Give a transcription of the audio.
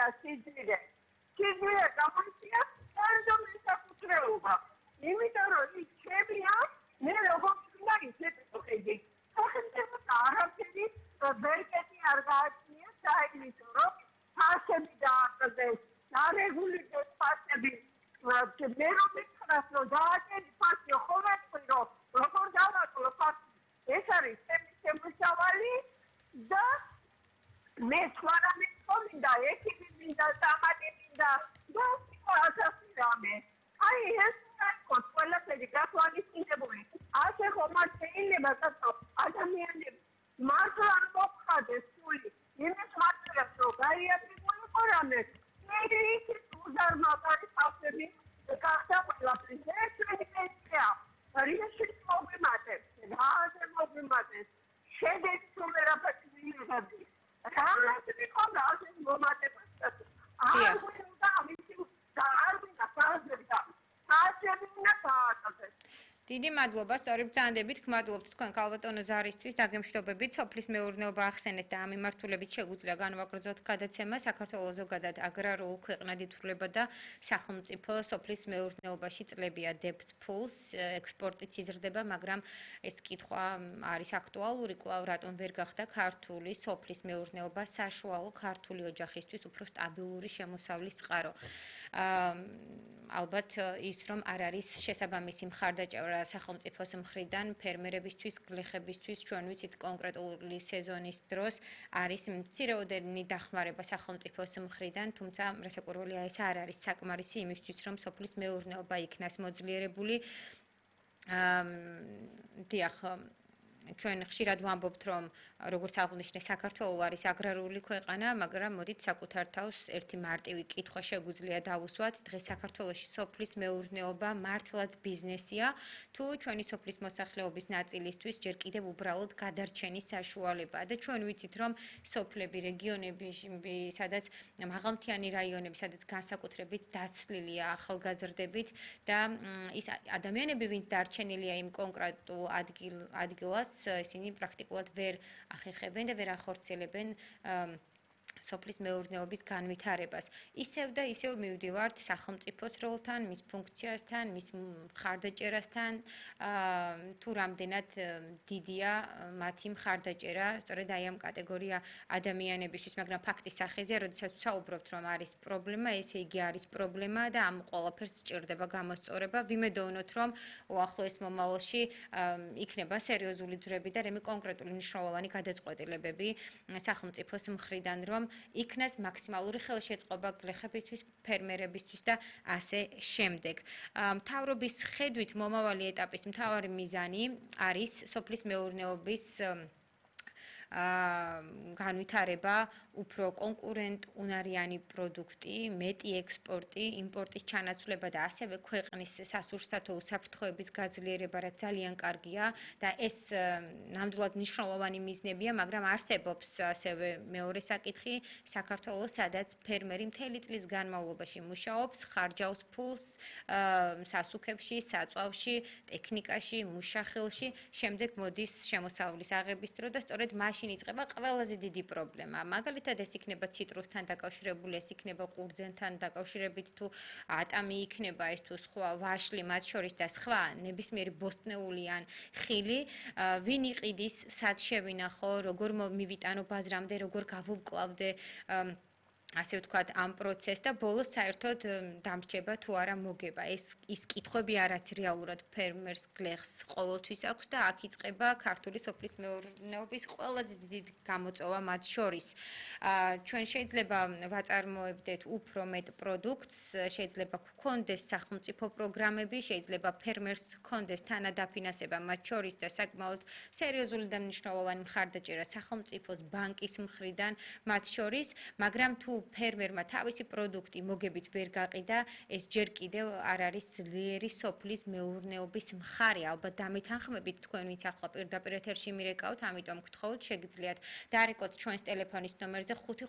გამოიწვია სიძვირე. სიძვირე გამოიწვია სარდომ საკუთრეობა. იმიტომ რომ ის ჩემია, მე როგორ უნდა ისე ვხედი. სახელმწიფოს არაფერი ვერკეტი არ გააჩნია საერთოდ რომ ფასები დააყრდეს, არეგულირდეს ფასები. მე რომ მითხრას რომ დააჭერი ფასი ხოლმე რომ როგორ დავაკლო ფასი. ეს არის შემოსავალი და მე თვარამე თქონდა ეკიპი მინდა სამატი მინდა და ასეთი რამე. აი ეს საკუთარ ყველაფერი გათვალისწინებული. ასე ხომ არ შეიძლება რომ ადამიანები მართლა არ მოხდეს სული. იმის მართლაც რომ გაიაფრებული ყორამე. მე ის უზარ მაგარი ფასები გახდა ყველაფერი. ეს შეიძლება რიაშიც მოგვიმატებს, რაზე მოგვიმატებს, შედეგს თუ ვერაფერი მიიღებდი. რამაც მიყავდა ასე მომატებას. არ გვინდა ამისი და არ გვინდა ფასები და ფასები უნდა გააკეთოს. დიდი მადლობა, სწორი ბრძანდებით, გმადლობთ თქვენ ქალბატონო ზარისთვის, დაგემშვიდობებით, სოფლის მეურნეობა ახსენეთ და ამ მიმართულებით შეგვიძლია განვაგრძოთ გადაცემა. საქართველოს ზოგადად აგრარულ ქვეყნად ითვლება და სახელმწიფო სოფლის მეურნეობაში წლებია დებს ფულს, ექსპორტიც იზრდება, მაგრამ ეს კითხვა არის აქტუალური, კვლავ რატომ ვერ გახდა ქართული სოფლის მეურნეობა საშუალო ქართული ოჯახისთვის უფრო სტაბილური შემოსავლის წყარო. ალბათ ის რომ არ არის შესაბამისი მხარდაჭერა სახელმწიფოს მხრიდან ფერმერებისთვის, გლეხებისთვის, ჩვენ ვიცით კონკრეტული სეზონის დროს არის მცირეოდენი დახმარება სახელმწიფოს მხრიდან, თუმცა რასაკვირველია ეს არ არის საკმარისი იმისთვის, რომ სოფლის მეურნეობა იქნას მოძლიერებული. დიახ, ჩვენ ხშირად ვამბობთ, რომ როგორც აღნიშნე, საქართველო არის აგრარული ქვეყანა, მაგრამ მოდით საკუთარ თავს ერთი მარტივი კითხვა შეგვიძლია დავუსვათ. დღეს საქართველოში სოფლის მეურნეობა მართლაც ბიზნესია, თუ ჩვენი სოფლის მოსახლეობის ნაწილისთვის ჯერ კიდევ უბრალოდ გადარჩენის საშუალებაა და ჩვენ ვიცით, რომ სოფლები, რეგიონები, სადაც მაღალმთიანი რაიონები, სადაც განსაკუთრებით დაცლილია ახალგაზრდებით და ის ადამიანები, ვინც დარჩენილია იმ კონკრეტულ ადგილას ისინი პრაქტიკულად ვერ ახერხებენ და ვერ ახორციელებენ სოფლის მეურნეობის განვითარებას. ისევ და ისევ მივდივართ სახელმწიფოს როლთან, მის ფუნქციასთან, მის მხარდაჭერასთან, თუ რამდენად დიდია მათი მხარდაჭერა, სწორედ აი ამ კატეგორია ადამიანებისთვის, მაგრამ ფაქტის სახეზეა, როდესაც ვსაუბრობთ, რომ არის პრობლემა, ესე იგი არის პრობლემა და ამ ყველაფერს სჭირდება გამოსწორება. ვიმედოვნოთ, რომ უახლოეს მომავალში იქნება სერიოზული ძვრები და რამე კონკრეტული მნიშვნელოვანი გადაწყვეტილებები სახელმწიფოს მხრიდან, რომ იქნას მაქსიმალური ხელშეწყობა გლეხებისთვის, ფერმერებისთვის და ასე შემდეგ. მთავრობის ხედვით მომავალი ეტაპის მთავარი მიზანი არის სოფლის მეურნეობის განვითარება, უფრო კონკურენტუნარიანი პროდუქტი, მეტი ექსპორტი, იმპორტის ჩანაცვლება და ასევე ქვეყნის სასურსათო უსაფრთხოების გაძლიერება, რაც ძალიან კარგია და ეს ნამდვილად მნიშვნელოვანი მიზნებია, მაგრამ არსებობს ასევე მეორე საკითხი, საქართველოს, სადაც ფერმერი მთელი წლის განმავლობაში მუშაობს, ხარჯავს ფულს სასუქებში, საწვავში, ტექნიკაში, მუშახელში, შემდეგ მოდის შემოსავლის აღების დრო და სწორედ მაშინ იწყება ყველაზე დიდი პრობლემა. მაგალითად, ეს იქნება ციტრუსთან დაკავშირებული, ეს იქნება ყურძენთან დაკავშირებით, თუ ატამი იქნება, ეს თუ სხვა ვაშლი, მათ შორის და სხვა ნებისმიერი ბოსტნეული ან ხილი, ვინ იყიდის, სად შევინახო, როგორ მივიტანო ბაზრამდე, როგორ გავუკლავდე ასე ვთქვათ, ამ პროცესს და ბოლოს საერთოდ დამრჩება თუ არა მოგება. ის კითხვები არაც რეალურად ფერმერს, გლეხს ყოველთვის აქვს და აქ იწყება ქართული სოფლის მეურნეობის ყველაზე დიდი გამოწვევა მათ შორის. ჩვენ შეიძლება ვაწარმოებდეთ უფრო მეტ პროდუქტს, შეიძლება გქონდეს სახელმწიფო პროგრამები, შეიძლება ფერმერს გქონდეს თანადაფინანსება მათ შორის და საკმაოდ სერიოზული და მნიშვნელოვანი მხარდაჭერა სახელმწიფოს, ბანკის მხრიდან მათ შორის, მაგრამ თუ ფერმერმა თავისი პროდუქტი მოგებით ვერ გაყიდა, ეს ჯერ კიდევ არ არის ძლიერი სოფლის მეურნეობის მხარე. ალბათ დამეთანხმებით თქვენ ვინც ახლა პირდაპირ ეთერში მირეკავთ, ამიტომ გთხოვთ შეგიძლიათ დარეკოთ ჩვენს ტელეფონის ნომერზე